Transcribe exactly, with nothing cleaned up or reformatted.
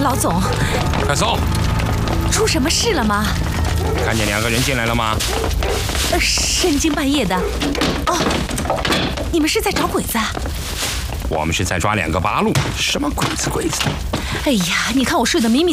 老总， 快搜！ 出什么事了吗？ 看见两个人进来了吗？ 呃，深更半夜的。哦，你们是在找鬼子啊？ 我们是在抓两个八路，什么鬼子鬼子的？ 哎呀，你看我睡得迷迷